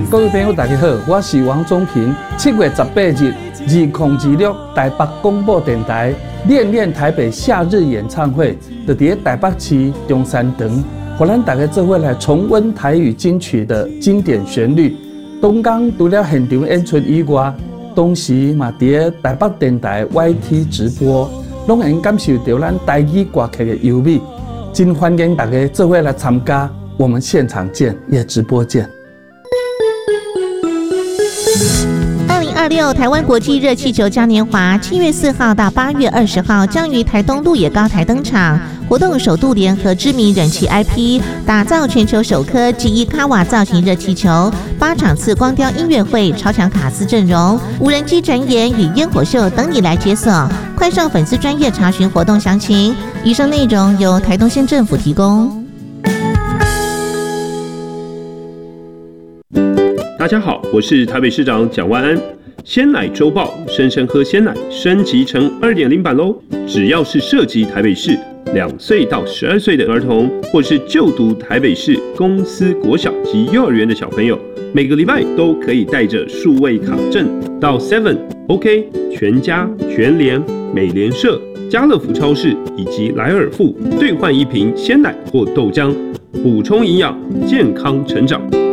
各位朋友，大家好，我是王宗平。7月18日，2026台北广播电台练练台北夏日演唱会，就伫台北市中山堂，互咱大家做伙来重温台语金曲的经典旋律。东港除了现场演出以外，同时嘛伫台北电台 YT 直播，拢能感受到咱台语歌曲的优美。真欢迎大家做伙来参加，我们现场见，也直播见。 2026台湾国际热气球嘉年华7月4号到8月20号将于台东鹿野高台登场。活动首度联合知名人气 IP， 打造全球首颗G1卡瓦造型热气球，8场次光雕音乐会、超强卡司阵容、无人机展演与烟火秀等你来解锁。快上粉丝专页查询活动详情。以上内容由台东县政府提供。 大家好，我是台北市长蒋万安。鲜奶周报，生生喝鲜奶升级成2.0版喽！只要是涉及台北市2岁到12岁的儿童，或是就读台北市公司国小及幼儿园的小朋友，每个礼拜都可以带着数位卡证到 Seven、OK、全家、全联、美联社、家乐福超市以及莱尔富兑换1瓶鲜奶或豆浆，补充营养，健康成长。